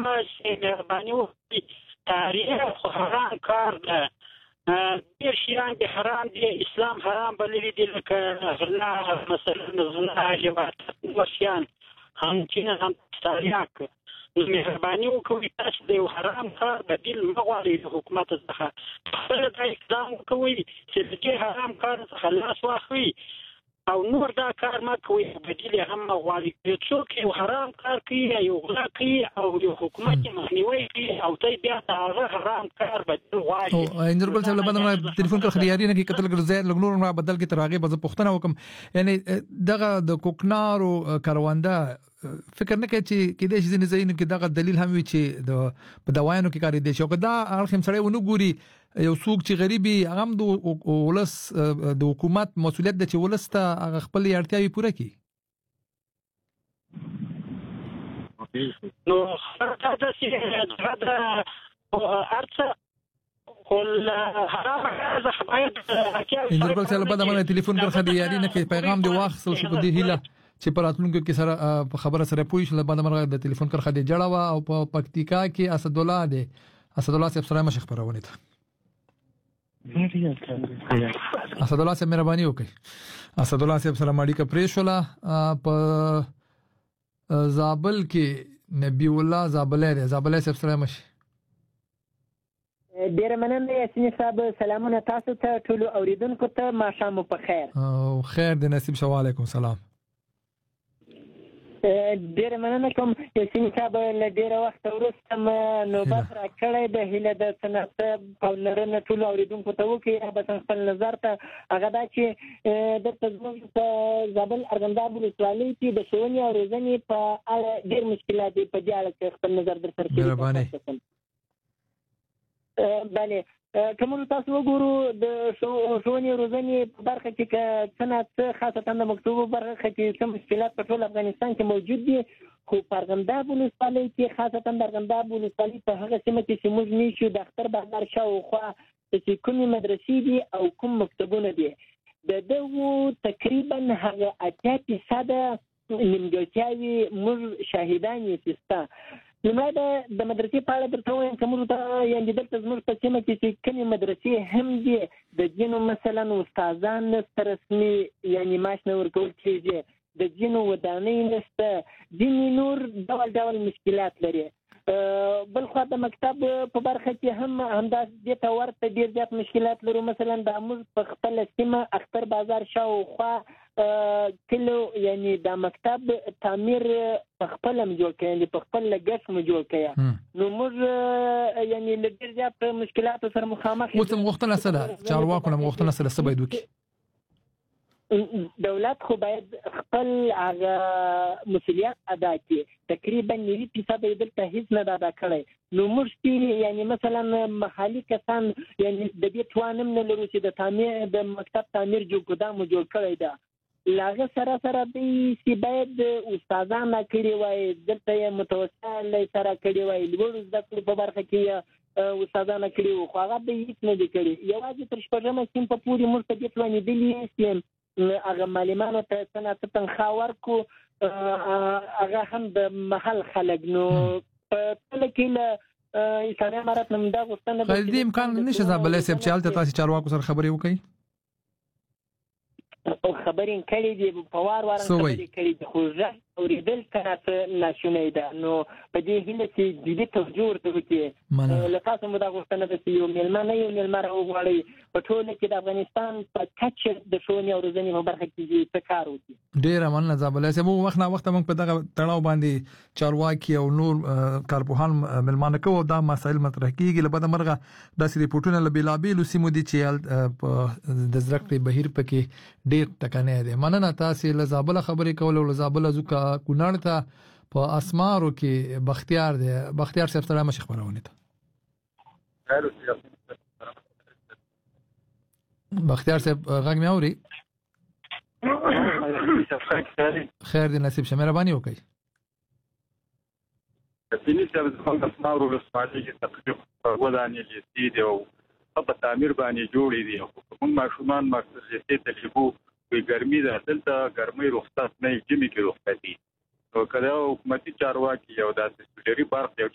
چې مهرباني وکړي تاریخ حرام کار ده ډېر شیان دي حرام دي اسلام حرام بللي دي لکه غلا مثلا غلا جوارات وشیان همچنین هم تاریاک مهرباني وکړئ تاسو د حرام کار بدیل مه غواړئ د حکومت څخه خپل دا اقدام وکړئ چې د دې حرام کار څخه لاس واخلئ او نور دا کار ما کوي بدیل هم غواړي څوک یو حرام کار کوي یو غلا کوي او یو حکومت مخنیوي کوي او ته بیا هغه حرام کار بدیل غواړي او انجرګل صاحب له بدل ټلیفون کړ خریاري نه کې قتل ګرځي لګنور ما بدل کې ترغه به پښتنه وکم یعنی دغه د کوکنارو کاروانده فکر نه کوي چې کله چې زینې کې دغه دلیل هم وي چې د په دوايانو کې کاری دي شو کدا اړخم سره ونه ګوري یو څوک چې غریبي هغه د ولس د حکومت مسولیت د چې ولسته هغه خپل اړتیاوي پوره کړي نو دا چې دا ارڅ کول حرام زه باید انجرګل صاحب بعد ما ټلیفون کړ خریاري نه کې پیغام دی واخصل شو په دې هیله چې پراتلونکو کې سره خبره سره پوي شل بعد مرغه د ټلیفون کړ خدي جړه وا او په پکتیکا کې اسد الله دی اسد الله صاحب سره مشخ خبرونه ده اسد الله صاحب مهرباني وکړئ اسد الله صاحب سره ماړي کا پریشولا په زابل کې نبی الله زابلې صاحب سره مشي ډیر مننه یاسین صاحب سلامونه تاسو ته ټول اوریدونکو ته ماښام په خیر او خیر د نصیب شو علیکم سلام ډیر مننه کوم یاسین صاحب له ډیر وخت وروسته نوبت راکړی د هیله د صنعت او لرنه ټول اوریدونکو ته وکړي به خپل نظر ته هغه دا چې د تزمون په زابل ارغنداب ولسوالۍ کې د ښوونې او روزنې په اړه ډیر مشکلات دي په دې اړه کې خپل نظر در سره کړئ بله کوم تاسو وګورو د ښوونې روزنې په برخه کې صنعت خاصه د مکتوبو برخه کې کوم مشکلات په ټول افغانستان کې موجود دي خو په ارغنداب ولسوالۍ کې خاصه د ارغنداب ولسوالۍ په هغه سیمه کې چې موږ نشو د اختر بازار شاوخوا چې کومې مدرسې دي او کوم مکتبونه دي د دغو تقریبا هغه 80% نیمګړتیاوې موږ شاهدان یې ستا لمړی د مدرسې په اړه درته وایم که موږ ته یعنې دلته زموږ په سیمه کې چې کومې مدرسې هم دي د ځینو مثلا استادان نشته رسمي یعنې معاش نه ورکول کېږي د ځینو ودانۍ نشته ځینې نور ډول ډول مشکلات لري بل خوا د مکتب په برخه کې هم همداسې دې ته ورته ډېر زیات مشکلات لرو مثلا د موږ په خپله سیمه اختر بازار شاوخوا کلو یعنی دا مکتب تعمیر په خپل هم جوړ کړي یعنی په خپل لګښت مو جوړ کړي نو موږ یعنی ډېر زیات مشکلاتو سره مخامخ اوس وختونه سره چارواکو نه وختونه سره څه باید وکړي دولت خو باید خپل هغه مسؤلیت ادا کړي تقریبا 90% یې دلته هیڅ نه ادا کړی نو موږ یعنی مثلا محلي کسان یعنی د دې توان هم نه لرو چې د مکتب تعمیر ګدام جوړ کړی ده لاغه سره دی چې باید استادان کړي وای دلته متوسل سره کړي وای لوړ زده کړې په برخه کې استادان کړي خو هغه به هیڅ نه دي کړي یوازې تر شپږمه سیم په پورې موږ ته دې توانې دي هغه معلمانو ته صنعت تنخواه ورکو هغه هم د محل خلک نو په ټول کې له اسلامي امارت نوم دا غوښتنه ده دې امکان نشي زابلې صاحب چې حالت تاسو چارواکو سره خبرې وکړي او خبرې کړي دي په وار خبرې کړي دي خو ځه اوریدل صنعت ناشونی ده نو په دې هیله چې دې توجه ورته وکړي له تاسو مو دا غوښتنه ده چې یو میلمه راوغواړئ په ټوله کې د افغانستان په کچه د ښوونې او روزنې په برخه کې څه کار وکړي ډېره مننه زابلې صاحب وخت نه وخت موږ په دغه تړاو باندې چارواکي او نور کارپوهان ملمانه کوو دا مسایل مطرح کیږي له بده مرغه داسې ریپورتونه له بېلابېلو سیمو دي چې د زده کړې بهیر پکې ډېر ټکنی دی مننه تاسو له زابل خبرې کول او له زابل ځکه کونړ ته په اسمارو کې بختیار صاحب سره مشخ خبرونه ده بختیار صاحب غږ مې اوري خیر دې نصیب شه مهرباني وکړئ کتنی چې څنګه اسمارو رسمالي کې تقریبا ودانې دي او په تعمیر باندې جوړې دي کوم ماشومان مقصد چې تجربه وي ګرمي ده دلته ګرمي رخصت نه جمی کې رخصت دي نو کله حکومتي چارواکي یو داسې سټری بارخ یو